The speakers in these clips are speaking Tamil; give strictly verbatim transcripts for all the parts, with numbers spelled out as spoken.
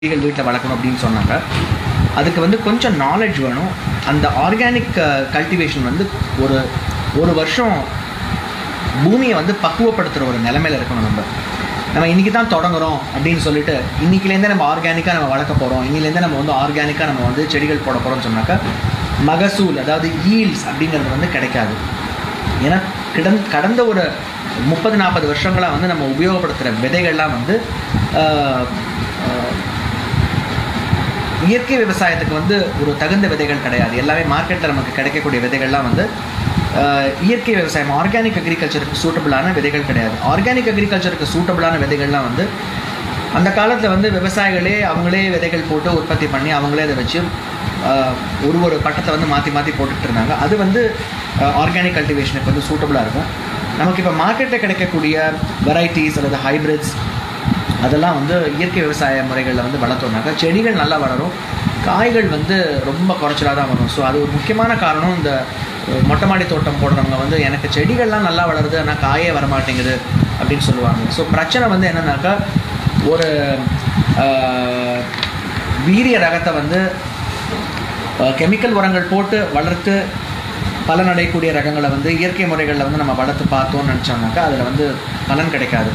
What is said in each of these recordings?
செடிகள் வீட்டில் வளர்க்கணும் அப்படின்னு சொன்னாங்க. அதுக்கு வந்து கொஞ்சம் நாலேஜ் வேணும். அந்த ஆர்கானிக் கல்டிவேஷன் வந்து ஒரு ஒரு வருஷம் பூமியை வந்து பக்குவப்படுத்துகிற ஒரு நிலைமையில் இருக்கணும். நம்ம நம்ம இன்றைக்கி தான் தொடங்குறோம் அப்படின்னு சொல்லிட்டு இன்றைக்கிலேருந்தே நம்ம ஆர்கானிக்காக நம்ம வளர்க்க போகிறோம், இன்னிலேருந்தே நம்ம வந்து ஆர்கானிக்காக நம்ம வந்து செடிகள் போட போகிறோம்னு சொன்னாக்கா மகசூல், அதாவது ஈல்ஸ் அப்படிங்கிறது வந்து கிடைக்காது. ஏன்னா கிடந் கடந்த ஒரு முப்பது நாற்பது வருஷங்களாக வந்து நம்ம உபயோகப்படுத்துகிற விதைகள்லாம் வந்து இயற்கை விவசாயத்துக்கு வந்து ஒரு தகுந்த விதைகள் கிடையாது. எல்லாமே மார்க்கெட்டில் நமக்கு கிடைக்கக்கூடிய விதைகள்லாம் வந்து இயற்கை விவசாயம், ஆர்கானிக் அக்ரிகல்ச்சருக்கு சூட்டபிளான விதைகள் கிடையாது. ஆர்கானிக் அக்ரிகல்ச்சருக்கு சூட்டபிளான விதைகள்லாம் வந்து அந்த காலத்தில் வந்து விவசாயிகளே அவங்களே விதைகள் போட்டு உற்பத்தி பண்ணி அவங்களே அதை வச்சு ஒரு ஒரு பட்டத்தை வந்து மாற்றி மாற்றி போட்டுட்டு இருந்தாங்க. அது வந்து ஆர்கானிக் கல்டிவேஷனுக்கு வந்து சூட்டபிளாக இருக்கும். நமக்கு இப்போ மார்க்கெட்டில் கிடைக்கக்கூடிய வெரைட்டிஸ் அல்லது ஹைப்ரிட்ஸ் அதெல்லாம் வந்து இயற்கை விவசாய முறைகளில் வந்து வளர்த்தோம்னாக்கா செடிகள் நல்லா வளரும், காய்கள் வந்து ரொம்ப குறைச்சலாக தான் வரும். ஸோ அது ஒரு முக்கியமான காரணம். இந்த மொட்டை மாடி தோட்டம் போடுறவங்க வந்து எனக்கு செடிகள்லாம் நல்லா வளருது ஆனால் காயே வரமாட்டேங்குது அப்படின்னு சொல்லுவாங்க. ஸோ பிரச்சனை வந்து என்னென்னாக்கா ஒரு வீரிய ரகத்தை வந்து கெமிக்கல் உரங்கள் போட்டு வளர்த்து பலனடையக்கூடிய ரகங்களை வந்து இயற்கை முறைகளில் வந்து நம்ம வளர்த்து பார்த்தோம்னு நினச்சோம்னாக்கா அதில் வந்து பலன் கிடைக்காது.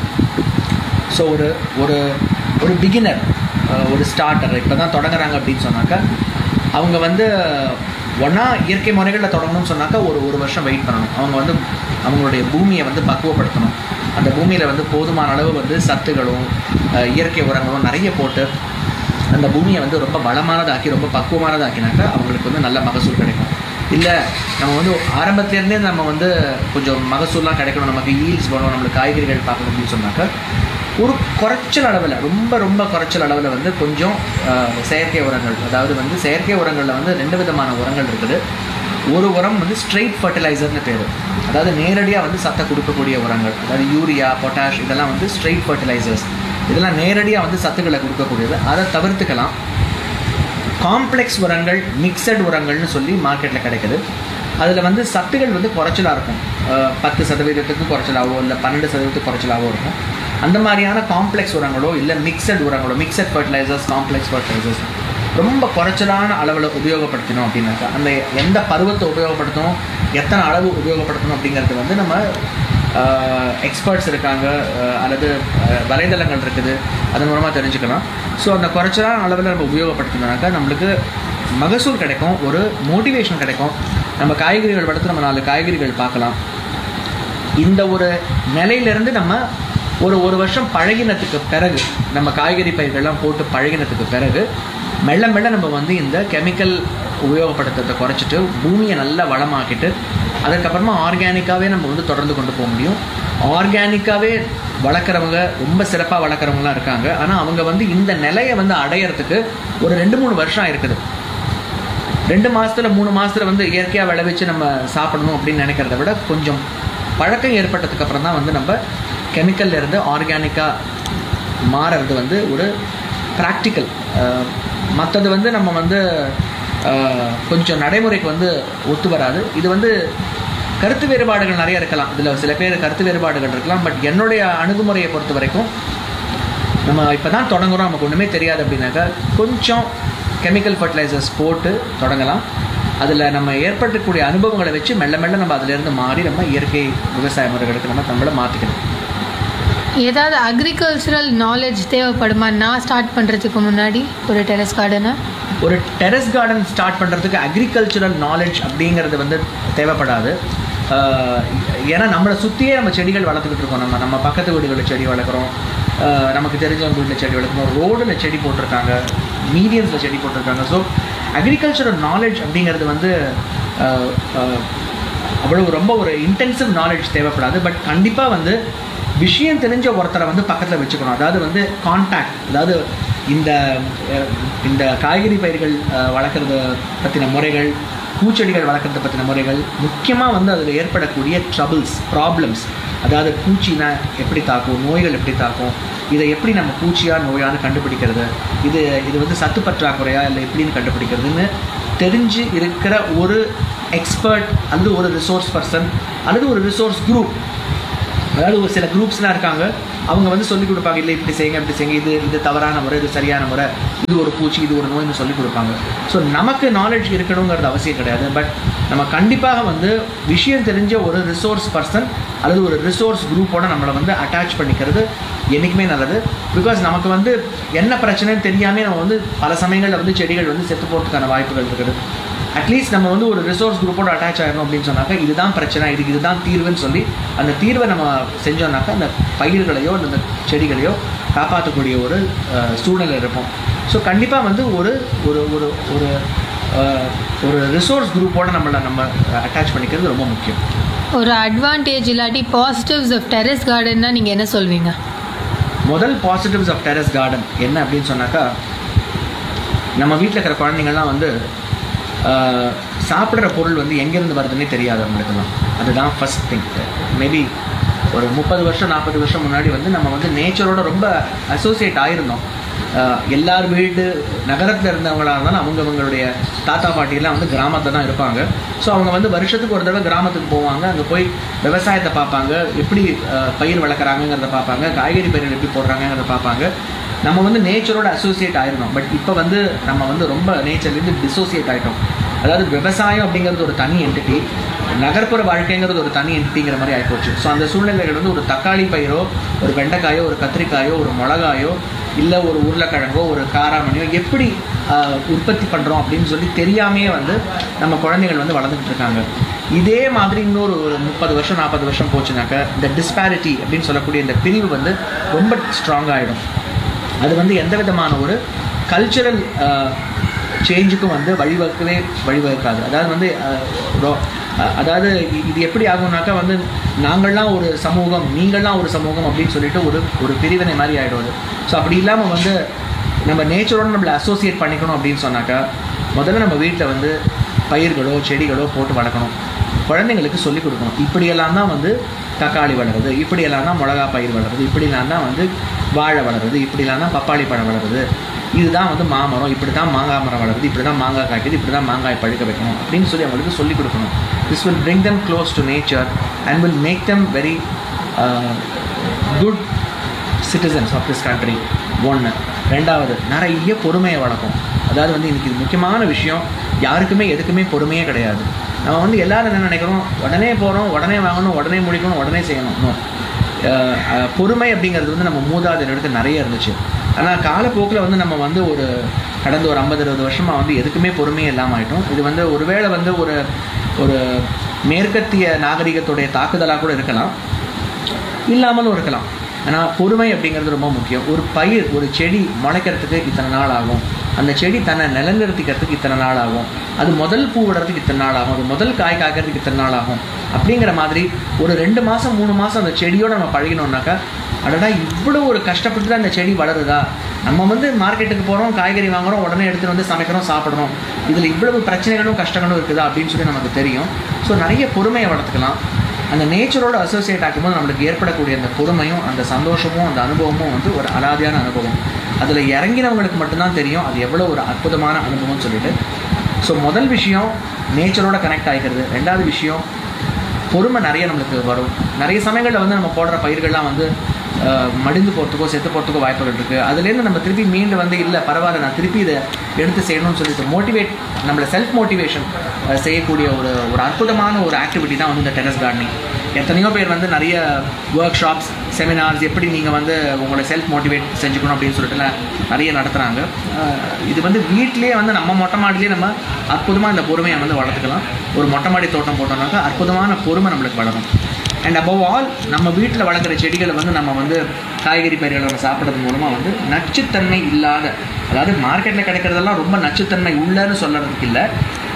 ஸோ ஒரு ஒரு ஒரு பிகினர், ஒரு ஸ்டார்டர் இப்போ தான் தொடங்குறாங்க அப்படின்னு சொன்னாக்கா அவங்க வந்து ஒன்றா இயற்கை முறைகளில் தொடங்கணும்னு சொன்னாக்கா ஒரு ஒரு வருஷம் வெயிட் பண்ணணும். அவங்க வந்து அவங்களுடைய பூமியை வந்து பக்குவப்படுத்தணும். அந்த பூமியில் வந்து போதுமான அளவு வந்து சத்துகளும் இயற்கை உரங்களும் நிறைய போட்டு அந்த பூமியை வந்து ரொம்ப வளமானதாக்கி ரொம்ப பக்குவமானதாக்கினாக்கா அவங்களுக்கு வந்து நல்ல மகசூல் கிடைக்கும். இல்லை நம்ம வந்து ஆரம்பத்துலேருந்தே நம்ம வந்து கொஞ்சம் மகசூல்லாம் கிடைக்கணும், நமக்கு ஈல்ஸ் வேணும், நம்மளுக்கு காய்கறிகள் பார்க்கணும் அப்படின்னு சொன்னாக்கா ஒரு குறைச்சல் அளவில், ரொம்ப ரொம்ப குறைச்சல் அளவில் வந்து கொஞ்சம் செயற்கை உரங்கள், அதாவது வந்து செயற்கை உரங்களில் வந்து ரெண்டு விதமான உரங்கள் இருக்குது. ஒரு உரம் வந்து ஸ்ட்ரெயிட் ஃபர்டிலைசர்னு பேர், அதாவது நேரடியாக வந்து சத்தை கொடுக்கக்கூடிய உரங்கள், அதாவது யூரியா, பொட்டாஷ் இதெல்லாம் வந்து ஸ்ட்ரெயிட் ஃபர்டிலைசர்ஸ். இதெல்லாம் நேரடியாக வந்து சத்துக்களை கொடுக்கக்கூடியது. அதை தவிர்த்துக்கலாம். காம்ப்ளெக்ஸ் உரங்கள், மிக்சட் உரங்கள்னு சொல்லி மார்க்கெட்டில் கிடைக்குது. அதில் வந்து சத்துகள் வந்து குறைச்சலாக இருக்கும், பத்து சதவீதத்துக்கு குறைச்சலாகவோ இல்லை பன்னெண்டு சதவீதத்துக்கு குறைச்சலாகவோ இருக்கும். அந்த மாதிரியான காம்ப்ளெக்ஸ் உரங்களோ இல்லை mixed உரங்களோ, mixed fertilisers, complex fertilisers ரொம்ப குறைச்சலான அளவில் உபயோகப்படுத்தணும் அப்படின்னாக்கா அந்த எந்த பருவத்தை உபயோகப்படுத்தணும், எத்தனை அளவு உபயோகப்படுத்தணும் அப்படிங்கிறது வந்து நம்ம எக்ஸ்பர்ட்ஸ் இருக்காங்க அல்லது வலைதளங்கள் இருக்குது, அதன் மூலமாக தெரிஞ்சுக்கலாம். ஸோ அந்த குறைச்சலான அளவில் நம்ம உபயோகப்படுத்தினோம்னாக்கா நம்மளுக்கு மகசூல் கிடைக்கும், ஒரு மோட்டிவேஷன் கிடைக்கும். நம்ம காய்கறிகள் வளர்த்து நம்ம நாலு காய்கறிகள் பார்க்கலாம். இந்த ஒரு நிலையிலேருந்து நம்ம ஒரு ஒரு வருஷம் பழகினத்துக்கு பிறகு, நம்ம காய்கறி பயிர்கள்லாம் போட்டு பழகினத்துக்கு பிறகு மெல்ல மெல்ல நம்ம வந்து இந்த கெமிக்கல் உபயோகப்படுத்துறதை குறைச்சிட்டு பூமியை நல்லா வளமாக்கிட்டு அதுக்கப்புறமா ஆர்கானிக்காகவே நம்ம வந்து தொடர்ந்து கொண்டு போக முடியும். ஆர்கானிக்காகவே வளர்க்குறவங்க ரொம்ப சிறப்பாக வளர்க்குறவங்களாம் இருக்காங்க. ஆனால் அவங்க வந்து இந்த நிலையை வந்து அடையிறதுக்கு ஒரு ரெண்டு மூணு வருஷம் இருக்குது. ரெண்டு மாதத்தில் மூணு மாதத்தில் வந்து இயற்கையாக விளைவிச்சு நம்ம சாப்பிடணும் அப்படின்னு நினைக்கிறத விட கொஞ்சம் பழக்கம் ஏற்பட்டதுக்கு அப்புறம் தான் வந்து நம்ம கெமிக்கல்ல இருந்து ஆர்கானிக்காக மாறுறது வந்து ஒரு ப்ராக்டிக்கல். மற்றது வந்து நம்ம வந்து கொஞ்சம் நடைமுறைக்கு வந்து ஒத்து வராது. இது வந்து கருத்து வேறுபாடுகள் நிறைய இருக்கலாம், இதில் சில பேர் கருத்து வேறுபாடுகள் இருக்கலாம். பட் என்னுடைய அணுகுமுறையை பொறுத்த வரைக்கும் நம்ம இப்போ தான் தொடங்குகிறோம், நமக்கு ஒன்றுமே தெரியாது அப்படின்னாக்கா கொஞ்சம் கெமிக்கல் ஃபர்டிலைசர்ஸ் போட்டு தொடங்கலாம். அதில் நம்ம ஏற்பட்டக்கூடிய அனுபவங்களை வச்சு மெல்ல மெல்ல நம்ம அதிலேருந்து மாறி நம்ம இயற்கை விவசாய முறைகளுக்கு நம்ம நம்மளை மாற்றிக்கணும். ஏதாவது அக்ரிகல்ச்சரல் நாலேஜ் தேவைப்படுமா நான் ஸ்டார்ட் பண்ணுறதுக்கு முன்னாடி ஒரு டெரஸ் கார்டனை? ஒரு டெரஸ் கார்டன் ஸ்டார்ட் பண்ணுறதுக்கு அக்ரிகல்ச்சரல் நாலேஜ் அப்படிங்கிறது வந்து தேவைப்படாது. ஏன்னா நம்மளை சுற்றியே நம்ம செடிகள் வளர்த்துக்கிட்டு இருக்கோம். நம்ம நம்ம பக்கத்து வீடுகளில் செடி வளர்க்குறோம், நமக்கு தெரிஞ்சவங்க வீட்டில் செடி வளர்க்குறோம், ரோடில் செடி போட்டிருக்காங்க, மீடியம்ஸில் செடி போட்டிருக்காங்க. ஸோ அக்ரிகல்ச்சரல் நாலேஜ் அப்படிங்கிறது வந்து அவ்வளோ ரொம்ப ஒரு இன்டென்சிவ் நாலேஜ் தேவைப்படாது. பட் கண்டிப்பாக வந்து விஷயம் தெரிஞ்ச ஒருத்தரை வந்து பக்கத்தில் வச்சுக்கணும். அதாவது வந்து கான்டாக்ட், அதாவது இந்த இந்த காய்கறி பயிர்கள் வளர்க்குறத பற்றின முறைகள், பூச்செடிகள் வளர்க்குறத பற்றின முறைகள், முக்கியமாக வந்து அதில் ஏற்படக்கூடிய ட்ரபிள்ஸ், ப்ராப்ளம்ஸ், அதாவது பூச்சினா எப்படி தாக்கும், நோய்கள் எப்படி தாக்கும், இதை எப்படி நம்ம பூச்சியாக நோயான்னு கண்டுபிடிக்கிறது, இது இது வந்து சத்து பற்றாக்குறையா இல்லை எப்படின்னு கண்டுபிடிக்கிறதுன்னு தெரிஞ்சு இருக்கிற ஒரு எக்ஸ்பர்ட் அல்லது ஒரு ரிசோர்ஸ் பர்சன் அல்லது ஒரு ரிசோர்ஸ் குரூப் அதாவது ஒரு சில குரூப்ஸ்லாம் இருக்காங்க, அவங்க வந்து சொல்லிக் கொடுப்பாங்க, இல்லை இப்படி செய்யுங்க இப்படி செய்யுங்க, இது இது தவறான முறை, இது சரியான முறை, இது ஒரு பூச்சி, இது ஒரு நோய்னு சொல்லிக் கொடுப்பாங்க. ஸோ நமக்கு நாலேஜ் இருக்கணுங்கிறது அவசியம் கிடையாது. பட் நம்ம கண்டிப்பாக வந்து விஷயம் தெரிஞ்ச ஒரு ரிசோர்ஸ் பர்சன் அல்லது ஒரு ரிசோர்ஸ் குரூப்போட நம்மளை வந்து அட்டாச் பண்ணிக்கிறது என்றைக்குமே நல்லது. பிகாஸ் நமக்கு வந்து என்ன பிரச்சனைன்னு தெரியாமே நம்ம வந்து பல சமயங்களில் வந்து செடிகள் வந்து செத்து போகிறதுக்கான வாய்ப்புகள் இருக்குது. அட்லீஸ்ட் நம்ம வந்து ஒரு ரிசோர்ஸ் குரூப்போட அட்டாச் ஆகிடும் அப்படின்னு சொன்னாக்கா இதுதான் பிரச்சனை, இதுக்கு இதுதான் தீர்வுன்னு சொல்லி அந்த தீர்வை நம்ம செஞ்சோம்னாக்கா அந்த பயிர்களையோ அந்த செடிகளையோ காப்பாற்றக்கூடிய ஒரு சூழ்நிலை இருப்போம். ஸோ கண்டிப்பாக வந்து ஒரு ஒரு ஒரு ஒரு ஒரு ரிசோர்ஸ் குரூப்போட நம்மளை நம்ம அட்டாச் பண்ணிக்கிறது ரொம்ப முக்கியம். ஒரு அட்வான்டேஜ் இல்லாட்டி பாசிட்டிவ்ஸ் ஆஃப் டெரஸ் கார்டன்னா நீங்கள் என்ன சொல்வீங்க? முதல் பாசிட்டிவ்ஸ் ஆஃப் டெரஸ் கார்டன் என்ன அப்படின்னு சொன்னாக்கா, நம்ம வீட்டில் இருக்கிற குழந்தைங்கள்லாம் வந்து சாப்பிட்ற பொருள் வந்து எங்கேருந்து வருதுன்னே தெரியாது அவங்களுக்குலாம். அதுதான் ஃபஸ்ட் திங். மேபி ஒரு முப்பது வருஷம் நாற்பது வருஷம் முன்னாடி வந்து நம்ம வந்து நேச்சரோட ரொம்ப அசோசியேட் ஆகிருந்தோம். எல்லார் வீடு நகரத்தில் இருந்தவங்களாக இருந்தாலும் அவங்க அவங்களுடைய தாத்தா பாட்டியெல்லாம் வந்து கிராமத்தில் தான் இருப்பாங்க. ஸோ அவங்க வந்து வருஷத்துக்கு ஒரு தடவை கிராமத்துக்கு போவாங்க, அங்கே போய் விவசாயத்தை பார்ப்பாங்க, எப்படி பயிர் வளர்க்குறாங்கங்கிறத பார்ப்பாங்க, காய்கறி பயிர்கள் எப்படி போடுறாங்கங்கிறத பார்ப்பாங்க. நம்ம வந்து நேச்சரோட அசோசியேட் ஆகிருந்தோம். பட் இப்போ வந்து நம்ம வந்து ரொம்ப நேச்சர்லேருந்து டிசோசியேட் ஆகிட்டோம். அதாவது விவசாயம் அப்படிங்கிறது ஒரு தனி என்டிட்டி, நகர்ப்புற வாழ்க்கைங்கிறது ஒரு தனி என்டிட்டிங்கிற மாதிரி ஆகிப்போச்சு. ஸோ அந்த சூழ்நிலைகள் வந்து ஒரு தக்காளி பயிரோ, ஒரு வெண்டைக்காயோ, ஒரு கத்திரிக்காயோ, ஒரு மிளகாயோ, இல்லை ஒரு உருளைக்கிழங்கோ, ஒரு காராமணியோ எப்படி உற்பத்தி பண்ணுறோம் அப்படின்னு சொல்லி தெரியாமையே வந்து நம்ம குழந்தைகள் வந்து வளர்ந்துட்டு இருக்காங்க. இதே மாதிரி இன்னொரு ஒரு முப்பது வருஷம் நாற்பது வருஷம் போச்சுனாக்கா இந்த டிஸ்பாரிட்டி அப்படின்னு சொல்லக்கூடிய இந்த பிரிவு வந்து ரொம்ப ஸ்ட்ராங் ஆகிடும். அது வந்து எந்த விதமான ஒரு கல்ச்சரல் சேஞ்சுக்கும் வந்து வழிவகுக்கவே வழிவகுக்காது. அதாவது வந்து அதாவது இது எப்படி ஆகும்னாக்கா வந்து நாங்கள்லாம் ஒரு சமூகம், நீங்கள்லாம் ஒரு சமூகம் அப்படின்னு சொல்லிட்டு ஒரு ஒரு பிரிவினை மாதிரி ஆகிடுவது. ஸோ அப்படி இல்லாமல் வந்து நம்ம நேச்சரோடு நம்மளை அசோசியேட் பண்ணிக்கணும் அப்படின்னு சொன்னாக்கா முதல்ல நம்ம வீட்டில் வந்து பயிர்களோ செடிகளோ போட்டு வளர்க்கணும். குழந்தைங்களுக்கு சொல்லிக் கொடுக்கணும், இப்படியெல்லாம் தான் வந்து தக்காளி வளருது, இப்படியெல்லாம் தான் மிளகா பயிர் வளருது, இப்படிலாம் தான் வந்து வாழை வளருது, இப்படிலாம் தான் பப்பாளி பழம் வளருது, இதுதான் வந்து மாமரம், இப்படி தான் மாங்காய் மரம் வளருது, இப்படி தான் மாங்காய் காய்க்குது, இப்படி தான் மாங்காய் பழுக்க வைக்கணும் அப்படின்னு சொல்லி அவங்களுக்கு சொல்லிக் கொடுக்கணும். This will bring them close to nature and will make them very uh, good citizens of this country. ஒன்று. ரெண்டாவது, நிறைய பொறுமையை வளர்க்கும். அதாவது வந்து இன்றைக்கி இது முக்கியமான விஷயம், யாருக்குமே எதுக்குமே பொறுமையே கிடையாது. நம்ம வந்து எல்லோரும் என்ன நினைக்கிறோம், உடனே போகிறோம், உடனே வாங்கணும், உடனே முடிக்கணும், உடனே செய்யணும். பொறுமை அப்படிங்கிறது வந்து நம்ம மூதாதையர் இடத்துல நிறைய இருந்துச்சு. ஆனால் காலப்போக்கில் வந்து நம்ம வந்து ஒரு கடந்த ஒரு ஐம்பது அறுபது வருஷமாக வந்து எதுக்குமே பொறுமையே இல்லாமல் ஆகிட்டோம். இது வந்து ஒருவேளை வந்து ஒரு ஒரு மேற்கத்திய நாகரிகத்துடைய தாக்குதலாக கூட இருக்கலாம், இல்லாமலும் இருக்கலாம். ஆனால் பொறுமை அப்படிங்கிறது ரொம்ப முக்கியம். ஒரு பயிர், ஒரு செடி முளைக்கிறதுக்கு இத்தனை நாள் ஆகும், அந்த செடி தன்னை நிலநிறுத்திக்கிறதுக்கு இத்தனை நாள் ஆகும், அது முதல் பூ விடுறதுக்கு இத்தனை நாள் ஆகும், அது முதல் காய் காய்க்கிறதுக்கு இத்தனை நாள் ஆகும். அப்படிங்கிற மாதிரி ஒரு ரெண்டு மாதம் மூணு மாதம் அந்த செடியோடு நம்ம பழகினோம்னாக்கா, அடடா இவ்வளோ ஒரு கஷ்டப்பட்டு தான் அந்த செடி வளருதா, நம்ம வந்து மார்க்கெட்டுக்கு போகிறோம், காய்கறி வாங்குகிறோம், உடனே எடுத்துகிட்டு வந்து சமைக்கிறோம், சாப்பிட்றோம், இதில் இவ்வளவு பிரச்சனைகளும் கஷ்டங்களும் இருக்குதா அப்படின்னு சொல்லி நமக்கு தெரியும். ஸோ நிறைய பொறுமையை வளர்த்துக்கலாம். அந்த நேச்சரோடு அசோசியேட் ஆகும்போது நம்மளுக்கு ஏற்படக்கூடிய அந்த பொறுமையும் அந்த சந்தோஷமும் அந்த அனுபவமும் வந்து ஒரு அலாதியான அனுபவம். அதில் இறங்கினவங்களுக்கு மட்டும்தான் தெரியும் அது எவ்வளோ ஒரு அற்புதமான அனுபவம்னு சொல்லிட்டு. ஸோ முதல் விஷயம் நேச்சரோட கனெக்ட் ஆகிக்கிறது. ரெண்டாவது விஷயம் பொறுமை நிறைய நம்மளுக்கு வரும். நிறைய சமயங்களில் வந்து நம்ம போடுற பயிர்கள்லாம் வந்து மடிந்து போகிறதுக்கோ செத்து போகிறதுக்கோ வாய்ப்புகள் இருக்குது. அதுலேருந்து நம்ம திருப்பி மீண்டு வந்து இல்லை பரவாயில்ல நான் திருப்பி இதை எடுத்து செய்யணும்னு சொல்லிட்டு மோட்டிவேட் நம்மளை செல்ஃப் மோட்டிவேஷன் செய்யக்கூடிய ஒரு ஒரு அற்புதமான ஒரு ஆக்டிவிட்டி தான் வந்து இந்த டெரஸ் கார்டனிங். எத்தனையோ பேர் வந்து நிறைய ஒர்க் ஷாப்ஸ், செமினார்ஸ், எப்படி நீங்கள் வந்து உங்களை செல்ஃப் மோட்டிவேட் செஞ்சுக்கணும் அப்படின்னு சொல்லிட்டுலாம் நிறைய நடத்துகிறாங்க. இது வந்து வீட்டிலே வந்து நம்ம மொட்டை மாடிலேயே நம்ம அற்புதமாக இந்த பொறுமையை வந்து வளர்த்துக்கலாம். ஒரு மொட்டை மாடி தோட்டம் போட்டோம்னாக்கா அற்புதமான பொறுமை நம்மளுக்கு வளரும். அண்ட் அபவ் ஆல் நம்ம வீட்டில் வளர்க்குற செடிகளை வந்து நம்ம வந்து காய்கறி பயிர்களை நம்ம சாப்பிட்றது மூலமாக வந்து நச்சுத்தன்மை இல்லாத, அதாவது மார்க்கெட்டில் கிடைக்கிறதெல்லாம் ரொம்ப நச்சுத்தன்மை உள்ளன்னு சொல்கிறதுக்கு இல்லை,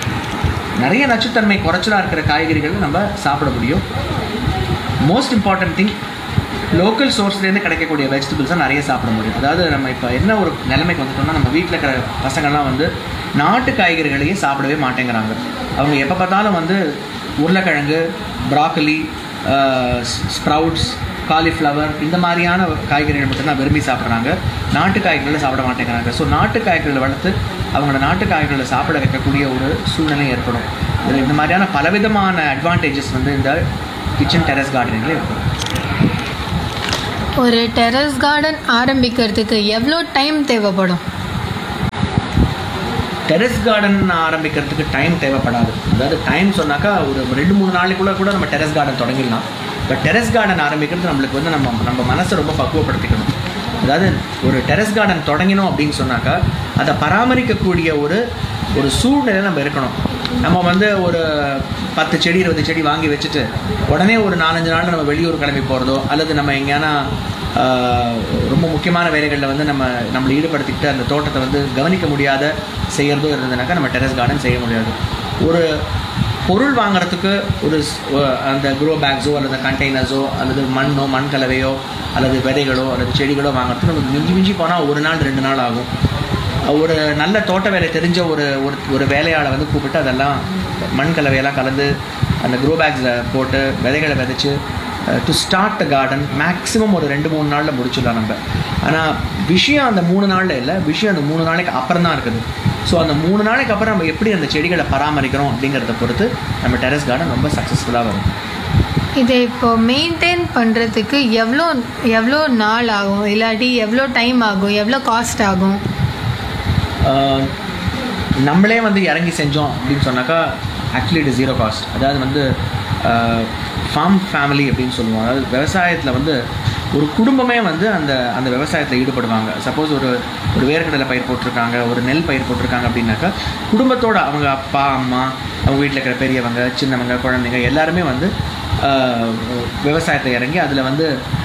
நிறைய நச்சுத்தன்மை குறைச்சலாக இருக்கிற காய்கறிகள் நம்ம சாப்பிட முடியும். மோஸ்ட் இம்பார்ட்டன்ட் திங், லோக்கல் சோர்ஸ்லேருந்து கிடைக்கக்கூடிய வெஜிடபிள்ஸை நிறைய சாப்பிட முடியும். அதாவது நம்ம இப்போ என்ன ஒரு நிலைமைக்கு வந்துட்டோம்னா, நம்ம வீட்டில் இருக்கிற பசங்கள்லாம் வந்து நாட்டு காய்கறிகளையே சாப்பிடவே மாட்டேங்கிறாங்க. அவங்க எப்போ பார்த்தாலும் வந்து உருளைக்கிழங்கு, ப்ராக்கலி, ஸ்ப்ரவுட்ஸ், காலிஃப்ளவர் இந்த மாதிரியான காய்கறிகள் மட்டும்தான் விரும்பி சாப்பிட்றாங்க. நாட்டு காய்கறிகளை சாப்பிட மாட்டேங்கிறாங்க. ஸோ நாட்டு காய்கறிகளை வளர்த்து அவங்களோட நாட்டு காய்கறிகளை சாப்பிட வைக்கக்கூடிய ஒரு சூழ்நிலை ஏற்படும். இதில் இந்த மாதிரியான பலவிதமான அட்வான்டேஜஸ் வந்து இந்த கிச்சன் டெரஸ் கார்டனிங்கில் இருக்கும். ஒரு டெரஸ் கார்டன் ஆரம்பிக்கிறதுக்கு எவ்வளோ டைம் தேவைப்படும்? டெரஸ் கார்டன் ஆரம்பிக்கிறதுக்கு டைம் தேவைப்படாது. அதாவது டைம் சொன்னாக்கா ஒரு ரெண்டு மூணு நாளைக்குள்ளே கூட நம்ம terrace garden தொடங்கிடலாம். But terrace garden ஆரம்பிக்கிறது நம்மளுக்கு வந்து நம்ம நம்ம மனசை ரொம்ப பக்குவப்படுத்திக்கணும். அதாவது ஒரு டெரஸ் கார்டன் தொடங்கினோம் அப்படின்னு சொன்னாக்கா அதை பராமரிக்கக்கூடிய ஒரு ஒரு சூழ்நிலை நம்ம இருக்கணும். நம்ம வந்து ஒரு பத்து செடி இருபது செடி வாங்கி வச்சுட்டு உடனே ஒரு நாலஞ்சு நாள் நம்ம வெளியூர் கிளம்பி போகிறதோ அல்லது நம்ம எங்கேயானா ரொம்ப முக்கியமான வேலைகளில் வந்து நம்ம நம்மளை ஈடுபடுத்திக்கிட்டு அந்த தோட்டத்தை வந்து கவனிக்க முடியாத செய்கிறதோ இருந்ததுனாக்கா நம்ம டெரஸ் கார்டன் செய்ய முடியாது. ஒரு பொருள் வாங்குறதுக்கு ஒரு அந்த க்ரோ பேக்ஸோ அல்லது கண்டெய்னர்ஸோ அல்லது மண்ணோ மண் கலவையோ அல்லது விதைகளோ அல்லது செடிகளோ வாங்குறதுக்கு நமக்கு மிஞ்சி மிஞ்சி போனால் ஒரு நாள் ரெண்டு நாள் ஆகும். ஒரு நல்ல தோட்ட வேலை தெரிஞ்ச ஒரு ஒரு வேலையாளை வந்து கூப்பிட்டு அதெல்லாம் மண் கலவையெல்லாம் கலந்து அந்த க்ரோ பேக்ஸில் போட்டு விதைகளை விதைச்சு to start a garden maximum ஒரு ரெண்டு மூணு நாளில் முடிச்சிடலாம் நம்ம. ஆனால் விஷயம் அந்த மூணு நாளில் இல்லை, விஷயம் அந்த மூணு நாளைக்கு அப்புறம் தான் இருக்குது. ஸோ அந்த மூணு நாளைக்கு அப்புறம் நம்ம எப்படி அந்த செடிகளை பராமரிக்கிறோம் அப்படிங்கிறத பொறுத்து நம்ம டெரஸ் கார்டன் ரொம்ப சக்ஸஸ்ஃபுல்லாக வரும். இதை இப்போ மெயின்டைன் பண்ணுறதுக்கு எவ்வளோ எவ்வளோ நாள் ஆகும், இல்லாட்டி எவ்வளோ டைம் ஆகும், எவ்வளோ காஸ்ட் ஆகும்? நம்மளே வந்து இறங்கி செஞ்சோம் அப்படின்னு சொன்னாக்கா ஆக்சுவலி இட் ஜீரோ காஸ்ட். அதாவது வந்து ஃபார்ம் ஃபேமிலி அப்படின்னு சொல்லுவோம். அதாவது விவசாயத்தில் வந்து ஒரு குடும்பமே வந்து அந்த அந்த விவசாயத்தில் ஈடுபடுவாங்க. சப்போஸ் ஒரு ஒரு வேர்க்கடலை பயிர் போட்டிருக்காங்க, ஒரு நெல் பயிர் போட்டிருக்காங்க அப்படின்னாக்கா குடும்பத்தோட அவங்க அப்பா அம்மா அவங்க வீட்டில் இருக்கிற பெரியவங்க சின்னவங்க குழந்தைங்க எல்லாருமே வந்து விவசாயத்தை இறங்கி அதில் வந்து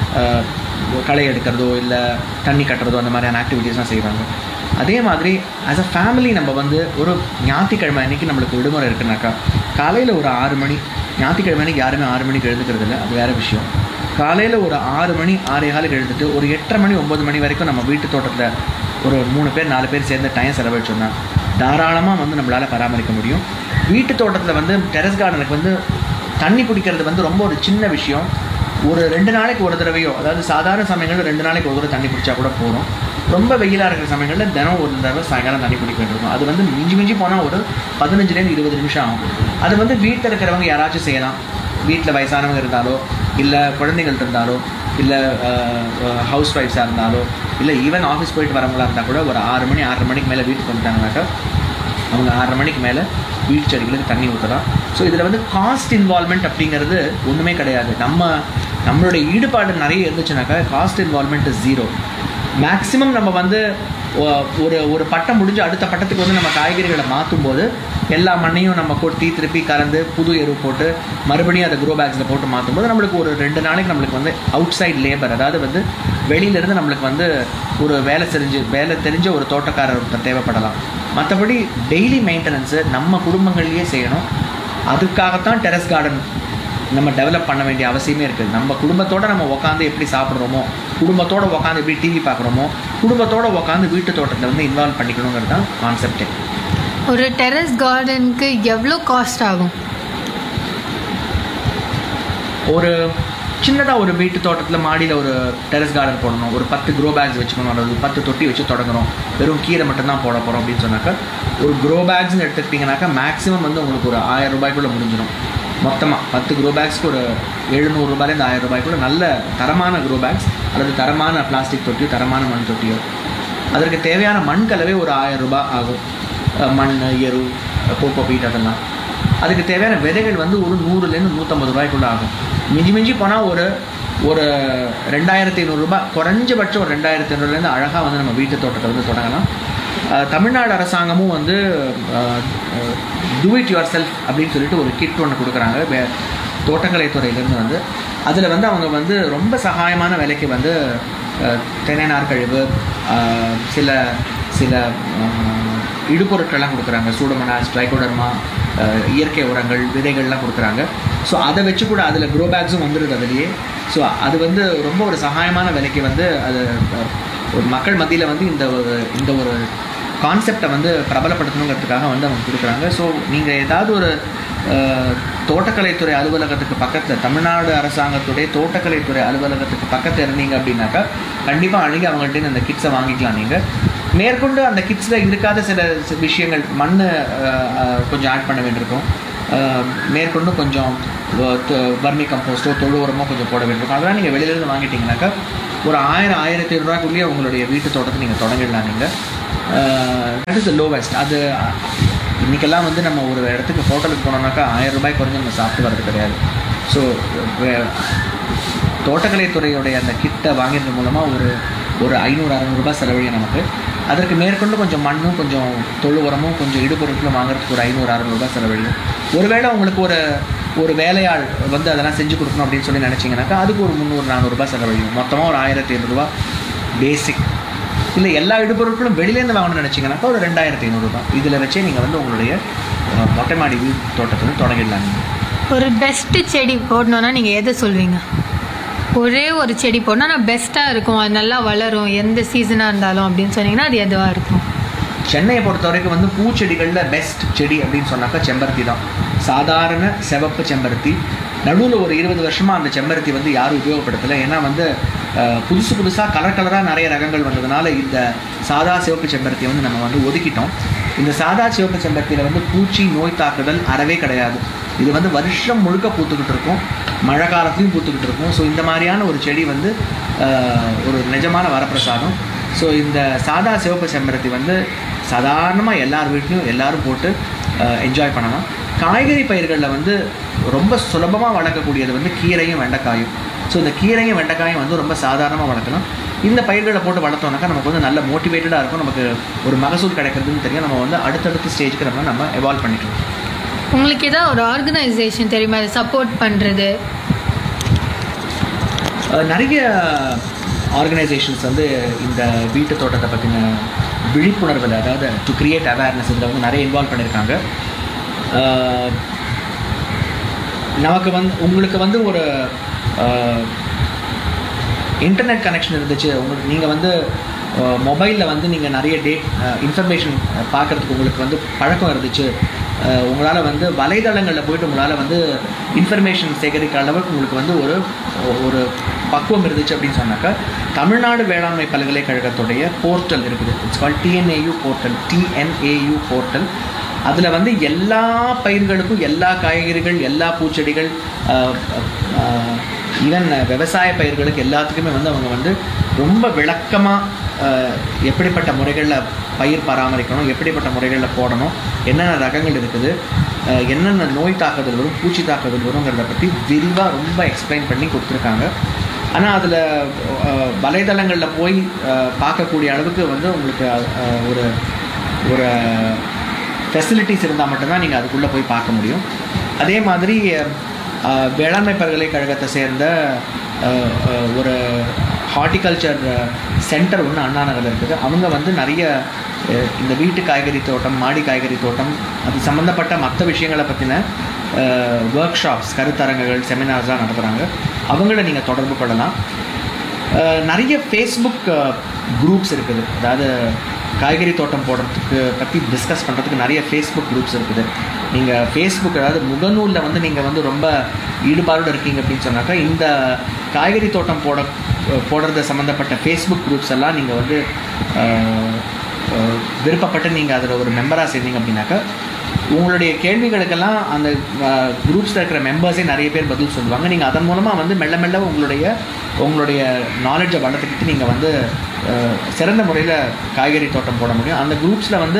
களை எடுக்கிறதோ இல்லை தண்ணி கட்டுறதோ அந்த மாதிரியான ஆக்டிவிட்டீஸ்லாம் செய்வாங்க. அதே மாதிரி ஆஸ் அ ஃபேமிலி நம்ம வந்து ஒரு ஞாயிற்றுக்கிழமை அன்றைக்கி நம்மளுக்கு விடுமுறை இருக்குனாக்கா காலையில் ஒரு ஆறு மணி ஞாயிற்றுக்கிழமை அன்றைக்கி யாருமே ஆறு மணிக்கு எழுந்துக்கிறது இல்லை, அது வேறு விஷயம். காலையில் ஒரு ஆறு மணி ஆறே காலுக்கு எழுந்துட்டு ஒரு எட்டரை மணி ஒம்பது மணி வரைக்கும் நம்ம வீட்டு தோட்டத்தில் ஒரு மூணு பேர் நாலு பேர் சேர்ந்து டைம் செலவழிச்சோம்னா தாராளமாக வந்து நம்மளால் பராமரிக்க முடியும். வீட்டு தோட்டத்தில் வந்து டெரஸ் கார்டனுக்கு வந்து தண்ணி குடிக்கிறது வந்து ரொம்ப ஒரு சின்ன விஷயம். ஒரு ரெண்டு நாளைக்கு ஒரு தடவையோ, அதாவது சாதாரண சமயங்களில் ரெண்டு நாளைக்கு ஒரு தடவை தண்ணி குடித்தா கூட போதும். ரொம்ப வெயிலாக இருக்கிற சமயங்களில் தினம் ஒரு தடவை சாயங்காலம் தண்ணி குடிக்க வேண்டியிருக்கும். அது வந்து மிஞ்சி மிஞ்சி போனால் ஒரு பதினஞ்சுலேருந்து இருபது நிமிஷம் ஆகும். அது வந்து வீட்டில் இருக்கிறவங்க யாராச்சும் செய்யலாம். வீட்டில் வயசானவங்க இருந்தாலோ இல்லை குழந்தைகள் இருந்தாலோ இல்லை ஹவுஸ் ஒய்ஃப்ஸாக இருந்தாலோ இல்லை ஈவன் ஆஃபீஸ் போயிட்டு வரவங்களாக இருந்தால் கூட ஒரு ஆறு மணி ஆறரை மணிக்கு மேலே வீட்டுக்கு வந்துட்டாங்கனாக்கா அவங்க ஆறரை மணிக்கு மேலே வீட்டு செடிகளுக்கு தண்ணி ஊற்றலாம். ஸோ இதில் வந்து காஸ்ட் இன்வால்மெண்ட் அப்படிங்கிறது ஒன்றுமே கிடையாது. நம்ம நம்மளுடைய ஈடுபாடு நிறைய இருந்துச்சுனாக்கா cost involvement is zero. Maximum நம்ம வந்து ஒரு ஒரு பட்டம் முடிஞ்சு அடுத்த பட்டத்துக்கு வந்து நம்ம காய்கறிகளை மாற்றும் போது எல்லா மண்ணையும் நம்ம கொட்டி திருப்பி கலந்து புது எருவு போட்டு மறுபடியும் அதை க்ரோ பேக்ஸில் போட்டு மாற்றும் போது நம்மளுக்கு ஒரு ரெண்டு நாளைக்கு நம்மளுக்கு வந்து அவுட் சைட் லேபர், அதாவது வந்து வெளியிலேருந்து நம்மளுக்கு வந்து ஒரு வேலை தெரிஞ்சு வேலை தெரிஞ்ச ஒரு தோட்டக்காரர் ஒருத்தர் தேவைப்படலாம். மற்றபடி டெய்லி மெயின்டெனன்ஸு நம்ம குடும்பங்கள்லேயே செய்யணும். அதுக்காகத்தான் டெரஸ் கார்டன் நம்ம டெவலப் பண்ண வேண்டிய அவசியமே இருக்குது. நம்ம குடும்பத்தோடு நம்ம உட்காந்து எப்படி சாப்பிட்றோமோ, குடும்பத்தோடு உட்காந்து எப்படி டிவி பார்க்குறோமோ, குடும்பத்தோடு உட்காந்து வீட்டு தோட்டத்தில் வந்து இன்வால்வ் பண்ணிக்கணுங்கிறது தான் கான்செப்டே. ஒரு டெரஸ் கார்டனுக்கு எவ்வளோ காஸ்ட் ஆகும்? ஒரு சின்னதாக ஒரு வீட்டு தோட்டத்தில் மாடியில் ஒரு டெரஸ் கார்டன் போடணும், ஒரு பத்து க்ரோ பேக்ஸ் வச்சுக்கணும், அல்லது பத்து தொட்டி வச்சு தொடங்கணும், வெறும் கீரை மட்டும்தான் போட போகிறோம் அப்படின்னு சொன்னாக்கா ஒரு க்ரோ பேக்ஸ்ன்னு எடுத்துக்கிட்டிங்கனாக்கா மேக்ஸிமம் வந்து உங்களுக்கு ஒரு ஆயிரம் ரூபாய்க்குள்ளே முடிஞ்சிடும். மொத்தமாக பத்து க்ரோ பேக்ஸ்க்கு ஒரு எழுநூறுபாலேருந்து ஆயிரம் ரூபாய்க்குள்ள நல்ல தரமான க்ரோ பேக்ஸ் அல்லது தரமான பிளாஸ்டிக் தொட்டியோ தரமான மண் தொட்டியோ. அதற்கு தேவையான மண் கலவை ஒரு ஆயிரம் ரூபாய் ஆகும். மண் எரு கோகோ பீட் அதெல்லாம். அதுக்கு தேவையான விதைகள் வந்து ஒரு நூறுலேருந்து நூற்றம்பது ரூபாய்க்குள்ளே ஆகும். மிஞ்சி மிஞ்சி போனால் ஒரு ஒரு ரெண்டாயிரத்தி ஐநூறுரூபா குறைஞ்சபட்சம் ஒரு ரெண்டாயிரத்தி ஐநூறுலேருந்து அழகாக வந்து நம்ம வீட்டு தோட்டத்தை வந்து தொடங்கலாம். தமிழ்நாடு அரசாங்கமும் வந்து டூ இட் யுவர் செல்ஃப் அப்படின்னு சொல்லிட்டு ஒரு கிட் ஒன்று கொடுக்குறாங்க வே தோட்டக்கலைத்துறையிலேருந்து வந்து. அதில் வந்து அவங்க வந்து ரொம்ப சகாயமான விலைக்கு வந்து தென்னை நார் கழிவு, சில சில இடுபொருட்கள்லாம் கொடுக்குறாங்க. சூடோமோனாஸ், ட்ரைகோடர்மா, இயற்கை உரங்கள், விதைகள்லாம் கொடுக்குறாங்க. ஸோ அதை வச்சு கூட அதில் க்ரோ பேக்ஸும் வந்துடுது அதுலேயே. ஸோ அது வந்து ரொம்ப ஒரு சகாயமான விலைக்கு வந்து அது ஒரு மக்கள் மத்தியில் வந்து இந்த ஒரு இந்த ஒரு கான்செப்டை வந்து பிரபலப்படுத்தணுங்கிறதுக்காக வந்து அவங்க கொடுக்குறாங்க. ஸோ நீங்கள் ஏதாவது ஒரு தோட்டக்கலைத்துறை அலுவலகத்துக்கு பக்கத்தில், தமிழ்நாடு அரசாங்கத்துடைய தோட்டக்கலைத்துறை அலுவலகத்துக்கு பக்கத்தில் இருந்தீங்க அப்படின்னாக்கா கண்டிப்பாக அணுகி அவங்கள்ட்ட அந்த கிட்ஸை வாங்கிக்கலாம். நீங்கள் மேற்கொண்டு அந்த கிட்ஸில் இருக்காத சில விஷயங்கள், மண் கொஞ்சம் ஆட் பண்ண வேண்டியிருக்கும், மேற்கொண்டு கொஞ்சம் வர்மி கம்போஸ்ட்டோ தொழு உரமோ கொஞ்சம் போட வேண்டியிருக்கும். அதெல்லாம் நீங்கள் வெளியிலேருந்து வாங்கிட்டீங்கன்னாக்கா ஒரு ஆயிரம் ஆயிரத்தி ஐநூறுரூவாக்குள்ளேயே உங்களுடைய வீட்டு தோட்டத்தை நீங்கள் தொடங்கிடலாம். நீங்கள் தட் இஸ் த லோவஸ்ட். அது இன்றைக்கெல்லாம் வந்து நம்ம ஒரு இடத்துக்கு ஹோட்டலுக்கு போனோம்னாக்கா ஆயிரம் ரூபாய் குறைஞ்சு நம்ம சாப்பிட்டு வர்றது கிடையாது. ஸோ தோட்டக்கலைத்துறையுடைய அந்த கிட்டை வாங்கிறது மூலமாக ஒரு ஒரு ஐநூறு அறநூறுபா செலவழியும் நமக்கு. அதற்கு மேற்கொண்டு கொஞ்சம் மண்ணும் கொஞ்சம் தொழு உரமும் கொஞ்சம் இடுபொருட்களும் வாங்குறதுக்கு ஒரு ஐநூறு அறநூறுபா செலவழியும். ஒருவேளை உங்களுக்கு ஒரு ஒரு வேலையாள் வந்து அதெல்லாம் செஞ்சு கொடுக்கணும் அப்படின்னு சொல்லி நினச்சிங்கனாக்கா அதுக்கு ஒரு முந்நூறு நானூறுரூபா செலவழியும். மொத்தமாக ஒரு ஆயிரத்தி ஐநூறுரூவா பேசிக். இல்லை எல்லா இடுபொருட்களும் வெளியிலேருந்து வாங்கணும்னு நினச்சிங்கனாக்கா ஒரு ரெண்டாயிரத்தி ஐநூறுரூபா. இதில் வச்சே நீங்கள் வந்து உங்களுடைய மொட்டை மாடி வீட்டு தோட்டத்தில் தொடங்கிடலாம். ஒரு பெஸ்ட்டு செடி போடணுன்னா நீங்கள் எதை சொல்வீங்க? ஒரே ஒரு செடி போடணும் ஆனால் பெஸ்ட்டாக இருக்கும், அது நல்லா வளரும் எந்த சீசனாக இருந்தாலும் அப்படின்னு சொன்னீங்கன்னா அது எதுவாக இருக்கும்? சென்னையை பொறுத்த வரைக்கும் வந்து பூச்செடிகளில் பெஸ்ட் செடி அப்படின்னு சொன்னாக்கா செம்பருத்தி தான். சாதாரண சிவப்பு செம்பருத்தி. நடுவில் ஒரு இருபது வருஷமாக அந்த செம்பருத்தி வந்து யாரும் உபயோகப்படுத்தலை. ஏன்னா வந்து புதுசு புதுசாக கலர் கலராக நிறைய ரகங்கள் வந்ததுனால இந்த சாதா சிவப்பு செம்பருத்தியை வந்து நம்ம வந்து ஒதுக்கிட்டோம். இந்த சாதா சிவப்பு செம்பருத்தியில் வந்து பூச்சி நோய் தாக்குதல் அறவே கிடையாது. இது வந்து வருஷம் முழுக்க பூத்துக்கிட்டு இருக்கும், மழை காலத்துலையும் பூத்துக்கிட்டு இருக்கும். ஸோ இந்த மாதிரியான ஒரு செடி வந்து ஒரு நிஜமான வரப்பிரசாதம். ஸோ இந்த சாதா சிவப்பு செம்பருத்தி வந்து சாதாரணமாக எல்லார் வீட்லேயும் எல்லோரும் போட்டு என்ஜாய் பண்ணலாம். காய்கறி பயிர்களில் வந்து ரொம்ப சுலபமாக வளர்க்கக்கூடியது வந்து கீரையும் வெண்டைக்காயும். ஸோ இந்த கீரையும் வெண்டைக்காயும் வந்து ரொம்ப சாதாரணமாக வளர்க்கலாம். இந்த பயிர்களை போட்டு வளர்த்தோம்னாக்கா நமக்கு வந்து நல்ல மோட்டிவேட்டடாக இருக்கும், நமக்கு ஒரு மகசூல் கிடைக்கிறதுன்னு தெரியும். நம்ம வந்து அடுத்தடுத்த ஸ்டேஜுக்கு நம்ம நம்ம எவால்வ் பண்ணிக்கலாம். உங்களுக்கு ஏதாவது ஒரு ஆர்கனைசேஷன் தெரியுமா அதை சப்போர்ட் பண்ணுறது? நிறைய ஆர்கனைசேஷன்ஸ் வந்து இந்த வீட்டு தோட்டத்தை பற்றின விழிப்புணர்வில், அதாவது டு கிரியேட் அவேர்னஸ், இதில் வந்து நிறைய இன்வால்வ் பண்ணியிருக்காங்க. நமக்கு வந்து உங்களுக்கு வந்து ஒரு இன்டர்நெட் கனெக்ஷன் இருந்துச்சு, உங்களுக்கு நீங்கள் வந்து மொபைலில் வந்து நீங்கள் நிறைய டேட் இன்ஃபர்மேஷன் பார்க்குறதுக்கு உங்களுக்கு வந்து பழக்கம் இருந்துச்சு, உங்களால் வந்து வலைதளங்களில் போய்ட்டு உங்களால் வந்து இன்ஃபர்மேஷன் சேகரிக்கிற அளவுக்கு உங்களுக்கு வந்து ஒரு ஒரு பக்குவம் இருந்துச்சு அப்படின்னு சொன்னாக்கா தமிழ்நாடு வேளாண்மை பல்கலைக்கழகத்துடைய போர்ட்டல் இருக்குது. It's call TNAU portal. TNAU portal. அதில் வந்து எல்லா பயிர்களுக்கும் எல்லா காய்கறிகள், எல்லா பூச்செடிகள், ஈவன் விவசாய பயிர்களுக்கு எல்லாத்துக்குமே வந்து அவங்க வந்து ரொம்ப விளக்கமாக எப்படிப்பட்ட முறைகளில் பயிர் பராமரிக்கணும், எப்படிப்பட்ட முறைகளில் போடணும், என்னென்ன ரகங்கள் இருக்குது, என்னென்ன நோய் தாக்குதல் வரும், பூச்சி தாக்குதல் வருங்கிறத பற்றி விரிவாக ரொம்ப எக்ஸ்பிளைன் பண்ணி கொடுத்துருக்காங்க. ஆனால் அதில் வலைதளங்களில் போய் பார்க்கக்கூடிய அளவுக்கு வந்து உங்களுக்கு ஒரு ஒரு ஃபெசிலிட்டிஸ் இருந்தால் மட்டும்தான் நீங்கள் அதுக்குள்ளே போய் பார்க்க முடியும். அதே மாதிரி வேளாண்மை பல்கலைக்கழகத்தை சேர்ந்த ஒரு ஹார்டிகல்ச்சர் சென்டர் ஒன்று அண்ணா நகரில் இருக்குது. அவங்க வந்து நிறைய இந்த வீட்டு காய்கறி தோட்டம், மாடி காய்கறி தோட்டம், அது சம்மந்தப்பட்ட மற்ற விஷயங்களை பற்றின ஒர்க் ஷாப்ஸ், கருத்தரங்குகள், செமினார்ஸ்லாம் நடத்துகிறாங்க. அவங்கள நீங்கள் தொடர்பு கொள்ளலாம். நிறைய ஃபேஸ்புக் குரூப்ஸ் இருக்குது. அதாவது காய்கறி தோட்டம் போடுறதுக்கு பற்றி டிஸ்கஸ் பண்ணுறதுக்கு நிறைய ஃபேஸ்புக் குரூப்ஸ் இருக்குது. நீங்கள் ஃபேஸ்புக், அதாவது முகநூலில் வந்து நீங்கள் வந்து ரொம்ப ஈடுபாடு இருக்கீங்க அப்படின்னு சொன்னாக்கா இந்த காய்கறி தோட்டம் போட போடுறது சம்மந்தப்பட்ட ஃபேஸ்புக் குரூப்ஸ் எல்லாம் நீங்கள் வந்து விருப்பப்பட்டு நீங்கள் அதில் ஒரு மெம்பராக சேர்ந்தீங்க அப்படின்னாக்கா உங்களுடைய கேள்விகளுக்கெல்லாம் அந்த குரூப்ஸில் இருக்கிற மெம்பர்ஸே நிறைய பேர் பதில் சொல்லுவாங்க. நீங்கள் அதன் மூலமாக வந்து மெல்ல மெல்ல உங்களுடைய உங்களுடைய நாலேஜை வளர்த்துக்கிட்டு நீங்கள் வந்து சிறந்த முறையில் காய்கறி தோட்டம் போட முடியும். அந்த குரூப்ஸில் வந்து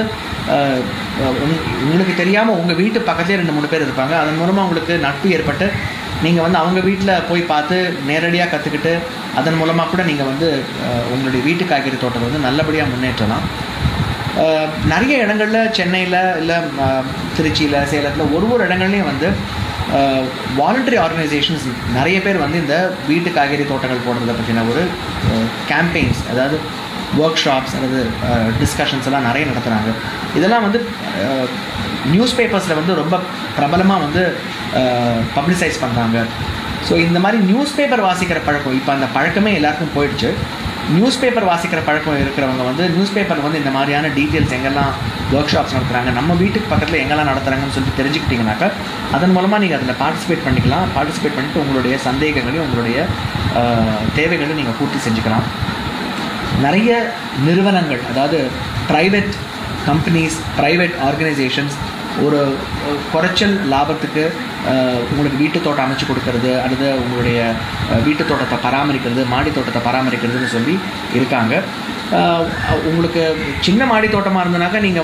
உங்களுக்கு தெரியாமல் உங்கள் வீட்டு பக்கத்துலேயே ரெண்டு மூணு பேர் இருப்பாங்க. அதன் மூலமாக உங்களுக்கு நட்பு ஏற்பட்டு நீங்கள் வந்து அவங்க வீட்டில் போய் பார்த்து நேரடியாக கற்றுக்கிட்டு அதன் மூலமாக கூட நீங்கள் வந்து உங்களுடைய வீட்டு காய்கறி தோட்டத்தை வந்து நல்லபடியாக முன்னேற்றலாம். நிறைய இடங்களில் சென்னையில் இல்லை திருச்சியில், சேலத்தில் ஒரு ஒரு இடங்கள்லையும் வந்து வாலண்டரி ஆர்கனைசேஷன்ஸ் நிறைய பேர் வந்து இந்த வீட்டு காய்கறி தோட்டங்கள் போடுறதை பற்றின ஒரு கேம்பெயின்ஸ், அதாவது ஒர்க் ஷாப்ஸ் அல்லது டிஸ்கஷன்ஸ் எல்லாம் நிறைய நடத்துகிறாங்க. இதெல்லாம் வந்து நியூஸ் பேப்பர்ஸில் வந்து ரொம்ப பிரபலமாக வந்து பப்ளிசைஸ் பண்ணுறாங்க. ஸோ இந்த மாதிரி நியூஸ் பேப்பர் வாசிக்கிற பழக்கம் இப்போ அந்த பழக்கமே எல்லாருக்கும் போயிடுச்சு. நியூஸ் பேப்பர் வாசிக்கிற பழக்கம் இருக்கிறவங்க வந்து நியூஸ் பேப்பர் வந்து இந்த மாதிரியான டீட்டெயில்ஸ் எங்கெல்லாம் ஒர்க் ஷாப்ஸ் நடத்துகிறாங்க, நம்ம வீட்டுக்கு பக்கத்தில் எங்கெல்லாம் நடத்துகிறாங்கன்னு சொல்லிட்டு தெரிஞ்சுக்கிட்டிங்கனாக்கா அதன் மூலமாக நீங்கள் அதில் பார்ட்டிசிபேட் பண்ணிக்கலாம். பார்ட்டிசிபேட் பண்ணிட்டு உங்களுடைய சந்தேகங்களையும் உங்களுடைய தேவைகளையும் நீங்கள் பூர்த்தி செஞ்சுக்கலாம். நிறைய நிறுவனங்கள், அதாவது ப்ரைவேட் கம்பெனிஸ், ப்ரைவேட் ஆர்கனைசேஷன்ஸ் ஒரு குறைச்சல் லாபத்துக்கு உங்களுக்கு வீட்டு தோட்டம் அமைச்சு கொடுக்கறது அல்லது உங்களுடைய வீட்டு தோட்டத்தை பராமரிக்கிறது, மாடி தோட்டத்தை பராமரிக்கிறதுன்னு சொல்லி இருக்காங்க. உங்களுக்கு சின்ன மாடி தோட்டமாக இருந்தனாக்கா நீங்கள்